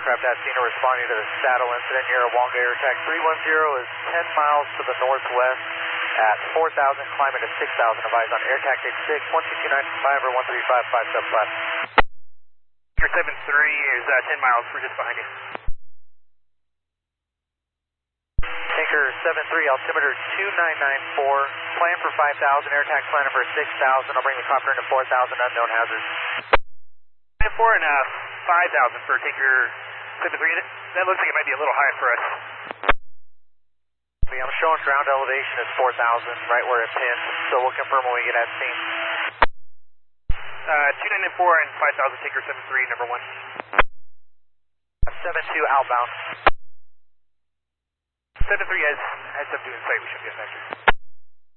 aircraft at scene are responding to the saddle incident here at Wonga Air Attack 310 is 10 miles to the northwest at 4,000, climb into 6,000, advise on Air Tactic 6, 169.5 or 135.5 flat. Your 73 is 10 miles, we're just behind you. Tinker 73, altimeter 2994, plan for 5,000, air tax planning for 6,000, I'll bring the copter into 4,000, unknown hazards. 4 and 5,000 for Tinker 73, that looks like it might be a little high for us. I'm showing ground elevation is 4,000, right where it pins, so we'll confirm when we get at scene. 2994 and 5,000, Tinker 73, number 1. 72 outbound. 73 has heads up doing sight, we should be effective.